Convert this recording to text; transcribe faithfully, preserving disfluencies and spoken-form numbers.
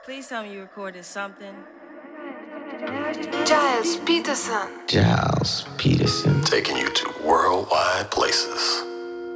Please tell me you recorded something. Giles Peterson. Giles Peterson. Taking you to worldwide places.